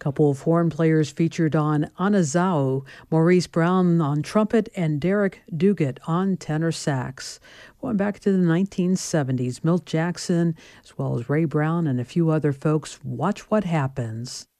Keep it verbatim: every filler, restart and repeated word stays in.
couple of horn players featured on Anazao, Maurice Brown on trumpet and Derek Duguid on tenor sax. Going back to the nineteen seventies, Milt Jackson, as well as Ray Brown and a few other folks, Watch What Happens.